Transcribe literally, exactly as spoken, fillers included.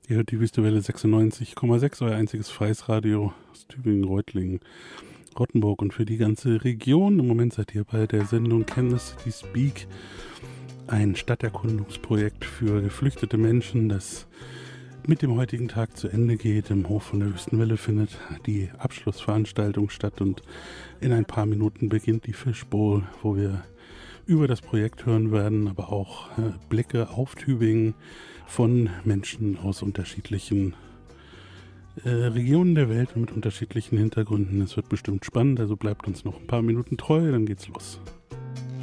Ihr hört die Wüste Welle sechsundneunzig Komma sechs, euer einziges freies Radio aus Tübingen, Reutlingen, Rottenburg und für die ganze Region. Im Moment seid ihr bei der Sendung Can the City Speak, ein Stadterkundungsprojekt für geflüchtete Menschen, das mit dem heutigen Tag zu Ende geht. Im Hof von der Wüstenwelle findet die Abschlussveranstaltung statt und in ein paar Minuten beginnt die Fishbowl, wo wir über das Projekt hören werden, aber auch äh, Blicke auf Tübingen von Menschen aus unterschiedlichen äh, Regionen der Welt und mit unterschiedlichen Hintergründen. Es wird bestimmt spannend, also bleibt uns noch ein paar Minuten treu, dann geht's los.